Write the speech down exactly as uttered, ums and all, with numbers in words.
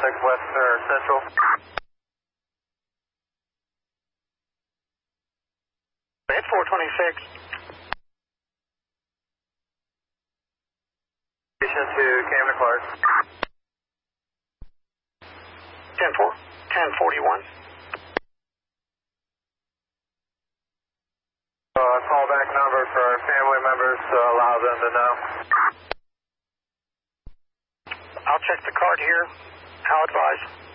twenty-six West or Central. Hit four twenty-six. Station to Camden Clark. ten four, ten forty-one. Uh, callback number for our family members to allow them to know. I'll check the card here. How advised?